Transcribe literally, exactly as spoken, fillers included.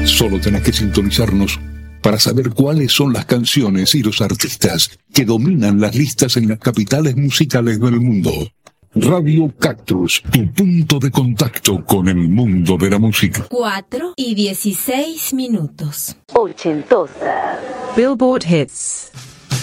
Solo tenés que sintonizarnos para saber cuáles son las canciones y los artistas que dominan las listas en las capitales musicales del mundo. Radio Cactus, tu punto de contacto con el mundo de la música. cuatro y dieciséis minutos. Ochentosa. Billboard Hits.